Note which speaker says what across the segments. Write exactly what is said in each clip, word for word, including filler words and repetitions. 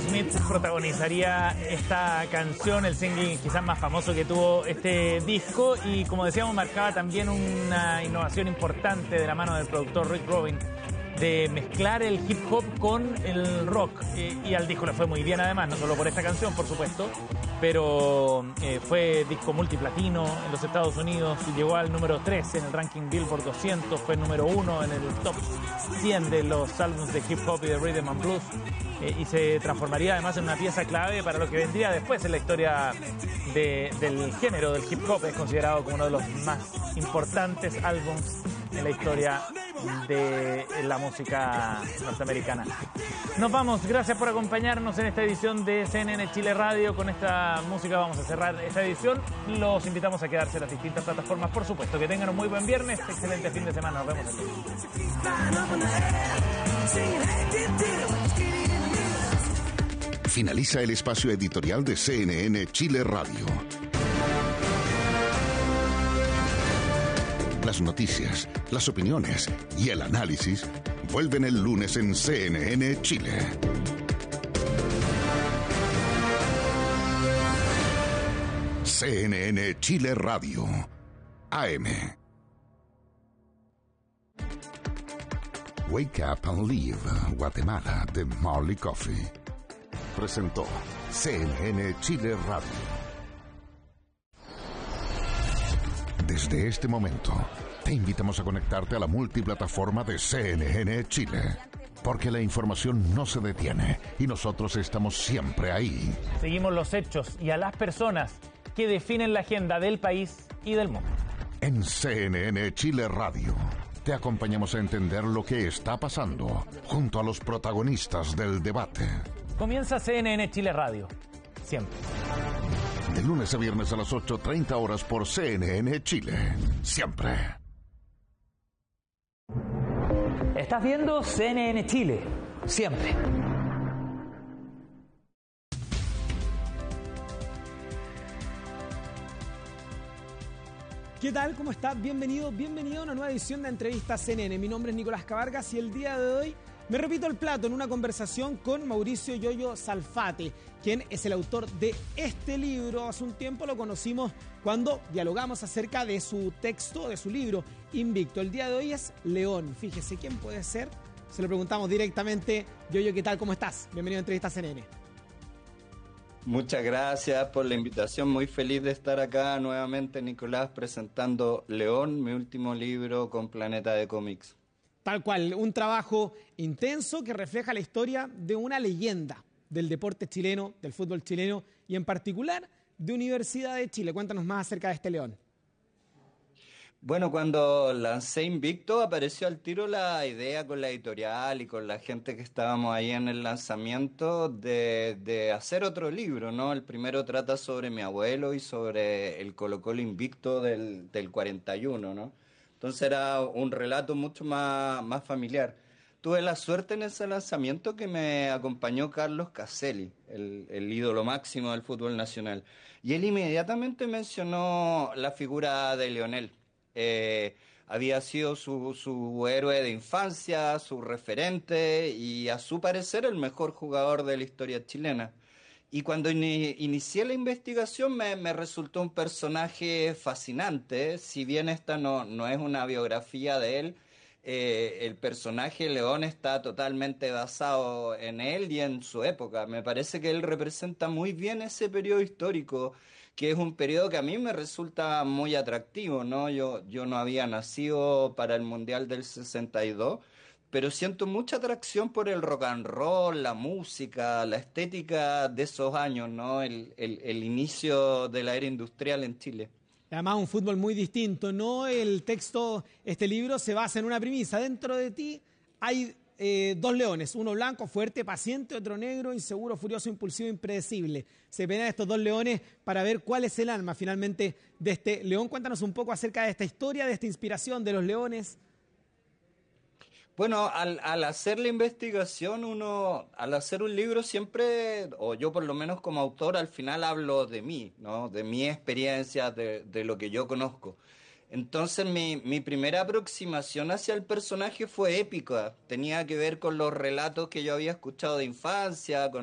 Speaker 1: Aerosmith protagonizaría esta canción, el single quizás más famoso que tuvo este disco, y como decíamos marcaba también una innovación importante de la mano del productor Rick Rubin de mezclar el hip hop con el rock, eh, y al disco le fue muy bien además, no solo por esta canción por supuesto, pero eh, fue disco multiplatino en los Estados Unidos y llegó al número trece en el ranking Billboard doscientos, fue número uno en el top cien de los álbumes de hip hop y de rhythm and blues, eh, y se transformaría además en una pieza clave para lo que vendría después en la historia de, del género del hip hop. Es considerado como uno de los más importantes álbumes en la historia de la música norteamericana. Nos vamos, gracias por acompañarnos en esta edición de C N N Chile Radio. Con esta música vamos a cerrar esta edición. Los invitamos a quedarse en las distintas plataformas, por supuesto. Que tengan un muy buen viernes, excelente fin de semana. Nos vemos el lunes.
Speaker 2: Finaliza el espacio editorial de C N N Chile Radio. Las noticias, las opiniones y el análisis vuelven el lunes en C N N Chile. C N N Chile Radio, A M. Wake Up and Live, Guatemala, de Marley Coffee. Presentó C N N Chile Radio. Desde este momento, te invitamos a conectarte a la multiplataforma de C N N Chile, porque la información no se detiene y nosotros estamos siempre ahí.
Speaker 1: Seguimos los hechos y a las personas que definen la agenda del país y del mundo.
Speaker 2: En C N N Chile Radio, te acompañamos a entender lo que está pasando junto a los protagonistas del debate.
Speaker 1: Comienza C N N Chile Radio, siempre.
Speaker 2: De lunes a viernes a las ocho treinta horas por C N N Chile. Siempre.
Speaker 3: Estás viendo C N N Chile. Siempre.
Speaker 4: ¿Qué tal? ¿Cómo estás? Bienvenido, bienvenido a una nueva edición de Entrevistas C N N. Mi nombre es Nicolás Cabargas y el día de hoy me repito el plato en una conversación con Mauricio Yoyo Salfate, quien es el autor de este libro. Hace un tiempo lo conocimos cuando dialogamos acerca de su texto, de su libro, Invicto. El día de hoy es León. Fíjese, ¿quién puede ser? Se lo preguntamos directamente. Yoyo, ¿qué tal? ¿Cómo estás? Bienvenido a Entrevistas C N N.
Speaker 5: Muchas gracias por la invitación. Muy feliz de estar acá nuevamente, Nicolás, presentando León, mi último libro con Planeta de Cómics.
Speaker 4: Tal cual, un trabajo intenso que refleja la historia de una leyenda del deporte chileno, del fútbol chileno y en particular de Universidad de Chile. Cuéntanos más acerca de este León.
Speaker 5: Bueno, cuando lancé Invicto apareció al tiro la idea con la editorial y con la gente que estábamos ahí en el lanzamiento de, de hacer otro libro, ¿no? El primero trata sobre mi abuelo y sobre el Colo-Colo Invicto del, del cuarenta y uno, ¿no? Entonces era un relato mucho más, más familiar. Tuve la suerte en ese lanzamiento que me acompañó Carlos Caselli, el, el ídolo máximo del fútbol nacional. Y él inmediatamente mencionó la figura de Lionel. Eh, había sido su, su héroe de infancia, su referente y a su parecer el mejor jugador de la historia chilena. Y cuando in inicié la investigación me, me resultó un personaje fascinante. Si bien esta no, no es una biografía de él, eh, el personaje León está totalmente basado en él y en su época. Me parece que él representa muy bien ese periodo histórico, que es un periodo que a mí me resulta muy atractivo, ¿no? Yo, yo no había nacido para el Mundial del sesenta y dos, pero siento mucha atracción por el rock and roll, la música, la estética de esos años, ¿no? El, el, el inicio de la era industrial en Chile.
Speaker 4: Además, un fútbol muy distinto, ¿no? El texto, este libro se basa en una premisa. Dentro de ti hay eh, dos leones, uno blanco, fuerte, paciente, otro negro, inseguro, furioso, impulsivo, impredecible. Se pelean estos dos leones para ver cuál es el alma finalmente de este león. Cuéntanos un poco acerca de esta historia, de esta inspiración de los leones.
Speaker 5: Bueno, al, al hacer la investigación, uno, al hacer un libro siempre, o yo por lo menos como autor, al final hablo de mí, ¿no? De mi experiencia, de, de lo que yo conozco. Entonces mi, mi primera aproximación hacia el personaje fue épica, tenía que ver con los relatos que yo había escuchado de infancia, con,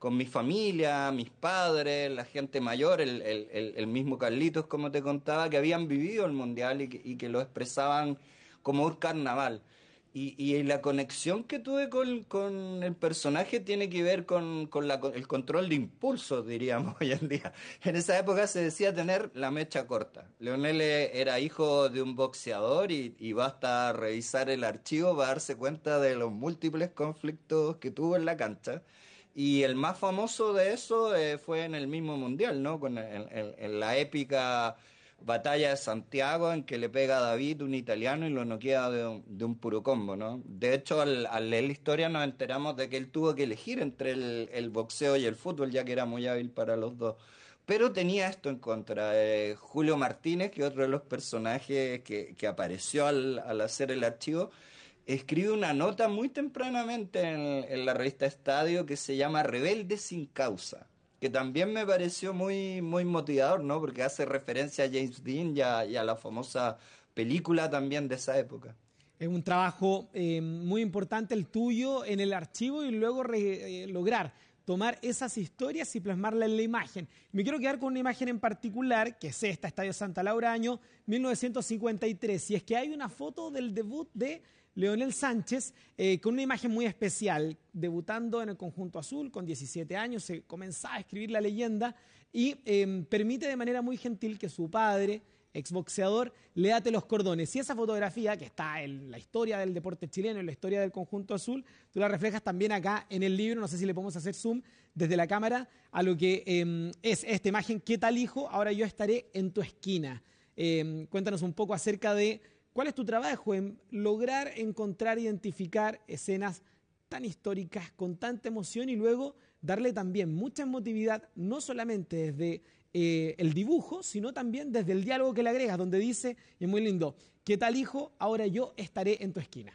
Speaker 5: con mi familia, mis padres, la gente mayor, el, el, el, el mismo Carlitos, como te contaba, que habían vivido el Mundial y que, y que lo expresaban como un carnaval. Y, y la conexión que tuve con, con el personaje tiene que ver con, con la, el control de impulsos, diríamos hoy en día. En esa época se decía tener la mecha corta. Leonel era hijo de un boxeador y, y basta revisar el archivo para darse cuenta de los múltiples conflictos que tuvo en la cancha. Y el más famoso de eso eh, fue en el mismo Mundial, ¿no? Con el, en, en la épica Batalla de Santiago, en que le pega a David, un italiano, y lo noquea de un, de un puro combo, ¿no? De hecho, al, al leer la historia nos enteramos de que él tuvo que elegir entre el, el boxeo y el fútbol, ya que era muy hábil para los dos. Pero tenía esto en contra. Eh, Julio Martínez, que es otro de los personajes que, que apareció al, al hacer el archivo, escribe una nota muy tempranamente en, en la revista Estadio que se llama Rebelde sin causa, que también me pareció muy, muy motivador, ¿no? Porque hace referencia a James Dean y a, y a la famosa película también de esa época.
Speaker 4: Es un trabajo eh, muy importante el tuyo en el archivo y luego re, eh, lograr tomar esas historias y plasmarlas en la imagen. Me quiero quedar con una imagen en particular, que es esta, Estadio Santa Laura, año mil novecientos cincuenta y tres. Y es que hay una foto del debut de Leonel Sánchez, eh, con una imagen muy especial, debutando en el conjunto azul con diecisiete años, se comenzaba a escribir la leyenda y eh, permite de manera muy gentil que su padre, exboxeador, le ate los cordones. Y esa fotografía, que está en la historia del deporte chileno, en la historia del conjunto azul, tú la reflejas también acá en el libro. No sé si le podemos hacer zoom desde la cámara a lo que eh, es esta imagen. ¿Qué tal, hijo? Ahora yo estaré en tu esquina. Eh, cuéntanos un poco acerca de ¿cuál es tu trabajo en lograr encontrar, identificar escenas tan históricas, con tanta emoción y luego darle también mucha emotividad, no solamente desde eh, el dibujo, sino también desde el diálogo que le agregas, donde dice, y es muy lindo, ¿qué tal, hijo? Ahora yo estaré en tu esquina.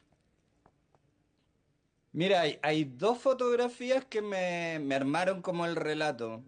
Speaker 5: Mira, hay, hay dos fotografías que me, me armaron como el relato.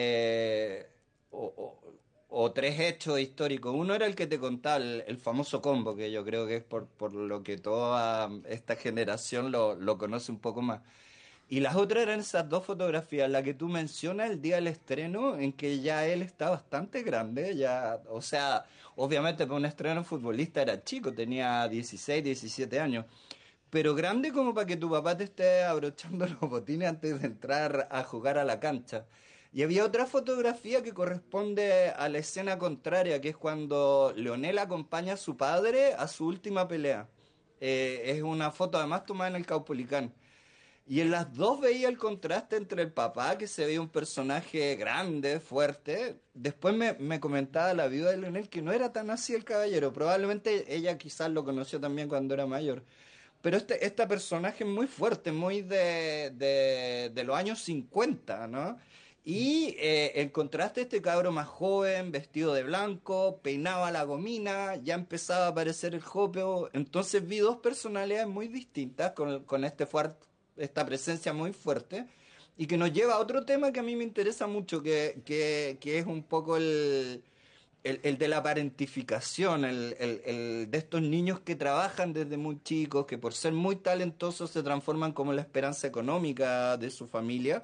Speaker 5: Eh, o, o, o tres hechos históricos. Uno era el que te contaba, el, el famoso combo, que yo creo que es por, por lo que toda esta generación lo, lo conoce un poco más. Y las otras eran esas dos fotografías, la que tú mencionas el día del estreno, en que ya él está bastante grande, ya, o sea, obviamente para un estreno futbolista era chico, tenía dieciséis, diecisiete años, pero grande como para que tu papá te esté abrochando los botines antes de entrar a jugar a la cancha. Y había otra fotografía que corresponde a la escena contraria, que es cuando Leonel acompaña a su padre a su última pelea. Eh, es una foto además tomada en el Caupolicán. Y en las dos veía el contraste entre el papá, que se veía un personaje grande, fuerte. Después me, me comentaba la viuda de Leonel que no era tan así el caballero. Probablemente ella quizás lo conoció también cuando era mayor. Pero este, este personaje es muy fuerte, muy de, de, de los años cincuenta, ¿no? Y eh, el contraste, este cabro más joven, vestido de blanco, peinaba la gomina, ya empezaba a aparecer el jopeo. Entonces vi dos personalidades muy distintas con, con este fuerte, esta presencia muy fuerte, y que nos lleva a otro tema que a mí me interesa mucho, que, que, que es un poco el, el, el de la parentificación, el, el, el de estos niños que trabajan desde muy chicos, que por ser muy talentosos se transforman como la esperanza económica de su familia.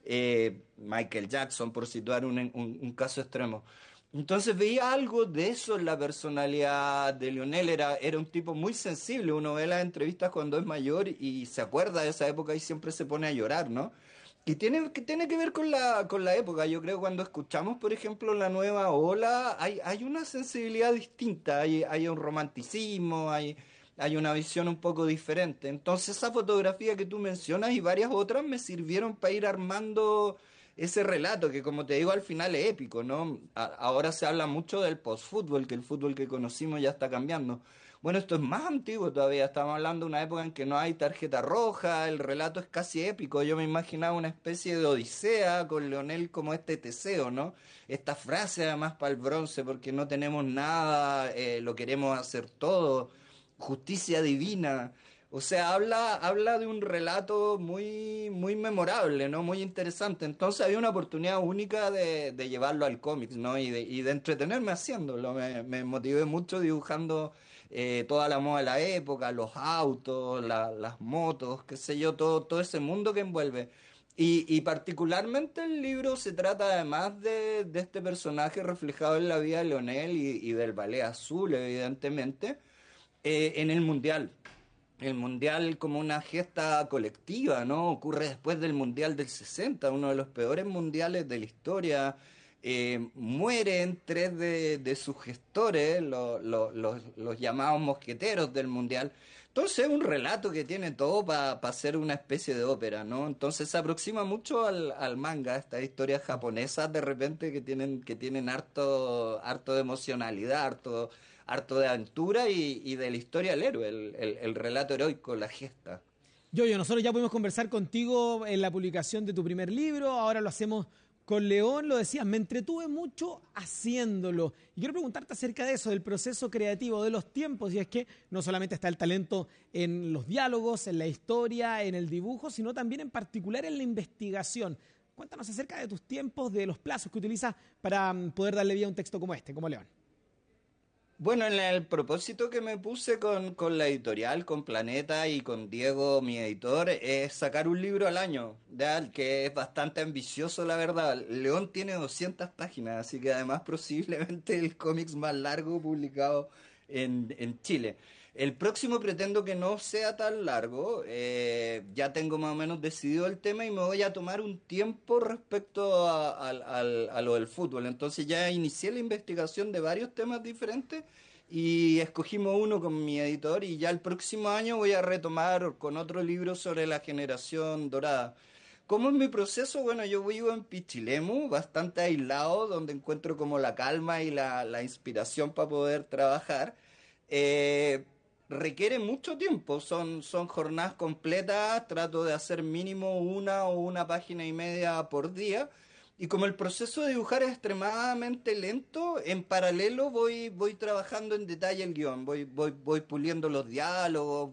Speaker 5: Eh, Michael Jackson, por situar un, un, un caso extremo. Entonces veía algo de eso en la personalidad de Leonel. Era, era un tipo muy sensible. Uno ve las entrevistas cuando es mayor y se acuerda de esa época y siempre se pone a llorar, ¿no? Y tiene que, tiene que ver con la, con la época. Yo creo que cuando escuchamos, por ejemplo, la nueva ola, hay, hay una sensibilidad distinta, hay, hay un romanticismo, hay... hay una visión un poco diferente. Entonces esa fotografía que tú mencionas y varias otras me sirvieron para ir armando ese relato que, como te digo, al final es épico, ¿no? A- ahora se habla mucho del post-fútbol, que el fútbol que conocimos ya está cambiando. Bueno, esto es más antiguo todavía, estamos hablando de una época en que no hay tarjeta roja, el relato es casi épico. Yo me imaginaba una especie de odisea con Leonel como este Teseo, ¿no? Esta frase además para el bronce, porque no tenemos nada, eh, lo queremos hacer todo, justicia divina. O sea, habla, habla de un relato muy, muy memorable, ¿no? Muy interesante. Entonces había una oportunidad única de, de llevarlo al cómic, ¿no? Y de, y de entretenerme haciéndolo. Me, me motivé mucho dibujando eh, toda la moda de la época, los autos, la- las motos, qué sé yo, todo, todo ese mundo que envuelve. Y, y particularmente el libro se trata además de, de este personaje reflejado en la vida de Leonel y, y del Ballet Azul, evidentemente, eh, en el Mundial. El Mundial como una gesta colectiva, ¿no? Ocurre después del Mundial del sesenta, uno de los peores mundiales de la historia. Eh, mueren tres de, de sus gestores, lo- lo- los, los llamados mosqueteros del Mundial. Entonces es un relato que tiene todo para ser una especie de ópera, ¿no? Entonces se aproxima mucho al, al manga, estas historias japonesas de repente que tienen, que tienen harto, harto de emocionalidad, harto, harto de aventura y, y de la historia del héroe, el, el, el relato heroico, la gesta.
Speaker 4: Yoyo, nosotros ya pudimos conversar contigo en la publicación de tu primer libro, ahora lo hacemos con León, lo decías, me entretuve mucho haciéndolo. Y quiero preguntarte acerca de eso, del proceso creativo, de los tiempos, y es que no solamente está el talento en los diálogos, en la historia, en el dibujo, sino también en particular en la investigación. Cuéntanos acerca de tus tiempos, de los plazos que utilizas para mm, poder darle vida a un texto como este, como León.
Speaker 5: Bueno, en el propósito que me puse con, con la editorial, con Planeta y con Diego, mi editor, es sacar un libro al año, ¿ya? Que es bastante ambicioso, la verdad. León tiene doscientas páginas, así que además posiblemente el cómics más largo publicado en, en Chile. El próximo pretendo que no sea tan largo, eh, ya tengo más o menos decidido el tema y me voy a tomar un tiempo respecto a, al- al- a lo del fútbol. Entonces ya inicié la investigación de varios temas diferentes y escogimos uno con mi editor y ya el próximo año voy a retomar con otro libro sobre la generación dorada. ¿Cómo es mi proceso? Bueno, yo vivo en Pichilemu, bastante aislado, donde encuentro como la calma y la, la inspiración para poder trabajar. Eh, Requiere mucho tiempo, son, son jornadas completas, trato de hacer mínimo una o una página y media por día. Y como el proceso de dibujar es extremadamente lento, en paralelo voy, voy trabajando en detalle el guión, voy, voy, voy puliendo los diálogos,